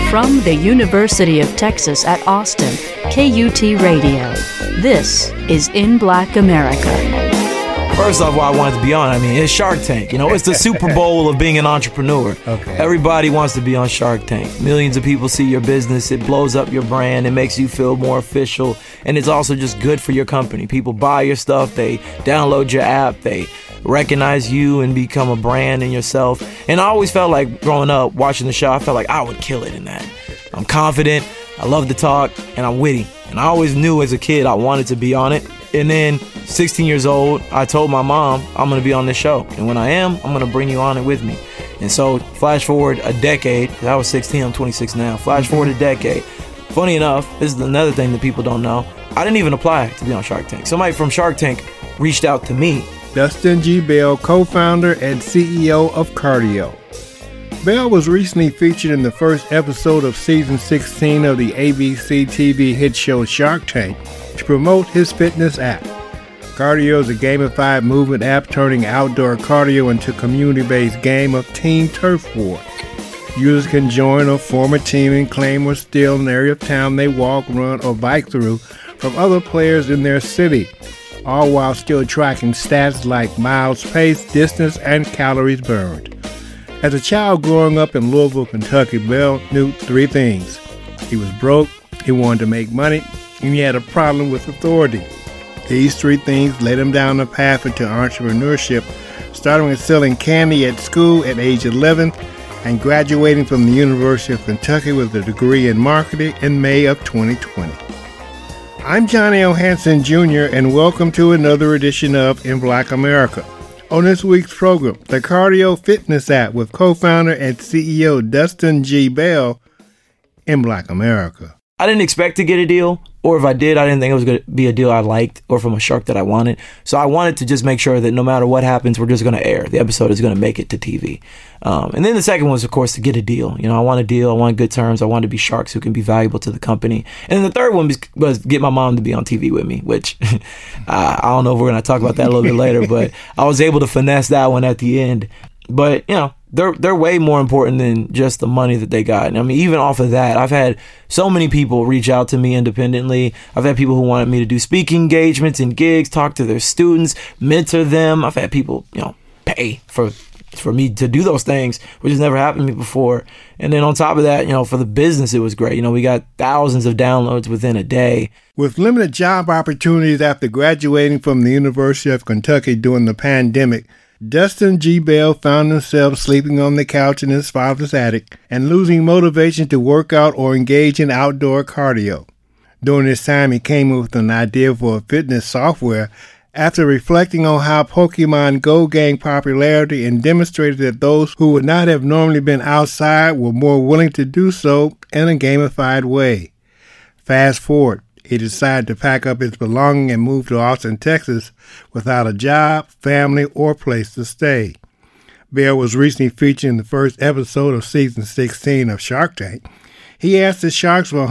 From the University of Texas at Austin, KUT Radio. This is In Black America. First off, why I wanted to be on, it's Shark Tank. It's the Super Bowl of being an entrepreneur. Okay. Everybody wants to be on Shark Tank. Millions of people see your business. It blows up your brand. It makes you feel more official. And it's also just good for your company. People buy your stuff. They download your app. They recognize you and become a brand in yourself. And I always felt like growing up, watching the show, I felt like I would kill it in that. I'm confident. I love to talk. And I'm witty. And I always knew as a kid I wanted to be on it. And then 16 years old, I told my mom, I'm going to be on this show. And when I am, I'm going to bring you on it with me. And so flash forward a decade. I was 16, I'm 26 now. Flash forward a decade. Funny enough, this is another thing that people don't know. I didn't even apply to be on Shark Tank. Somebody from Shark Tank reached out to me. Dustin G. Bell, co-founder and CEO of Cardio. Bell was recently featured in the first episode of season 16 of the ABC TV hit show Shark Tank to promote his fitness app. Cardio is a gamified movement app turning outdoor cardio into a community-based game of team turf war. Users can join or form a team and claim or steal an area of town they walk, run, or bike through from other players in their city, all while still tracking stats like miles paced, distance, and calories burned. As a child growing up in Louisville, Kentucky, Bell knew three things. He was broke, he wanted to make money, and he had a problem with authority. These three things led him down the path into entrepreneurship, starting with selling candy at school at age 11 and graduating from the University of Kentucky with a degree in marketing in May of 2020. I'm Johnny O. Hanson Jr., and welcome to another edition of In Black America. On this week's program, the Cardio Fitness app with co-founder and CEO Dustin G. Bell in Black America. I didn't expect to get a deal, or if I did, I didn't think it was going to be a deal I liked or from a shark that I wanted. So I wanted to just make sure that no matter what happens, we're just going to air. The episode is going to make it to TV. And then the second one was, of course, to get a deal. I want a deal. I want good terms. I want to be sharks who can be valuable to the company. And then the third one was get my mom to be on TV with me, which I don't know if we're going to talk about that a little bit later, but I was able to finesse that one at the end. But, they're way more important than just the money that they got. Even off of that, I've had so many people reach out to me independently. I've had people who wanted me to do speaking engagements and gigs, talk to their students, mentor them. I've had people, pay for me to do those things, which has never happened to me before. And then on top of that, for the business, it was great. We got thousands of downloads within a day. With limited job opportunities after graduating from the University of Kentucky during the pandemic, Dustin G. Bell found himself sleeping on the couch in his father's attic and losing motivation to work out or engage in outdoor cardio. During this time, he came up with an idea for a fitness software after reflecting on how Pokemon Go gained popularity and demonstrated that those who would not have normally been outside were more willing to do so in a gamified way. Fast forward. He decided to pack up his belongings and move to Austin, Texas, without a job, family, or place to stay. Bell was recently featured in the first episode of season 16 of Shark Tank. He asked the Sharks for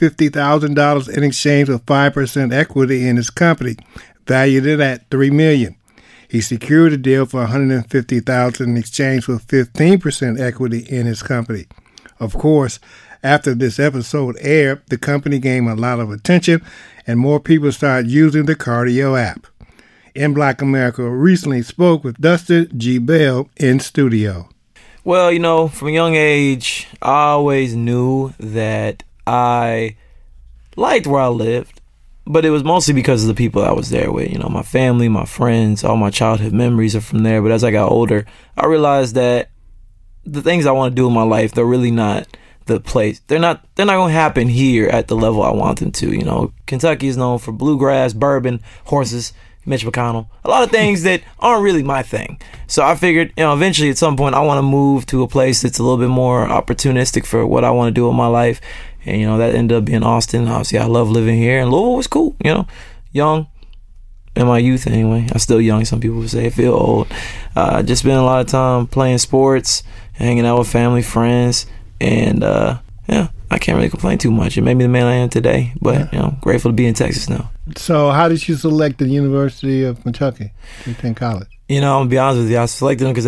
$150,000 in exchange for 5% equity in his company, valued it at $3 million. He secured a deal for $150,000 in exchange for 15% equity in his company. Of course, after this episode aired, the company gained a lot of attention and more people started using the Cardio app. In Black America recently spoke with Dustin G. Bell in studio. Well, from a young age, I always knew that I liked where I lived, but it was mostly because of the people I was there with. My family, my friends, all my childhood memories are from there. But as I got older, I realized that the things I want to do in my life, they're really not the place. They're not going to happen here at the level I want them to. Kentucky is known for bluegrass, bourbon, horses, Mitch McConnell, a lot of things that aren't really my thing. So I figured, eventually at some point I want to move to a place that's a little bit more opportunistic for what I want to do in my life. And, that ended up being Austin. Obviously, I love living here. And Louisville was cool, young. In my youth, anyway. I'm still young. Some people would say I feel old. Just spent a lot of time playing sports, hanging out with family, friends. And, I can't really complain too much. It made me the man I am today. But, grateful to be in Texas now. So how did you select the University of Kentucky to attend college? I'm going to be honest with you. I selected them because